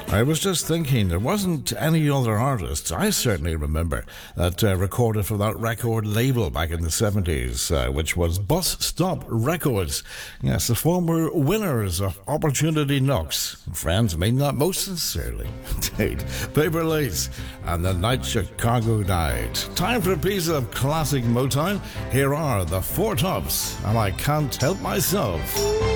I was just thinking, there wasn't any other artists I certainly remember that recorded for that record label back in the 70s, which was Bus Stop Records. Yes, the former winners of Opportunity Knocks. Friends mean that most sincerely. Indeed. Paper Lace and The Night Chicago Died. Time for a piece of classic Motown. Here are the Four Tops, and I Can't Help Myself.